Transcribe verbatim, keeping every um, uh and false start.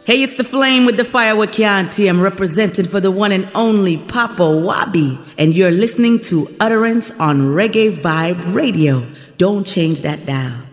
Hey, it's the flame with the fire we can't tame, representing for the one and only Papa Wabi. And you're listening to Utterance on Reggae Vibe Radio. Don't change that dial.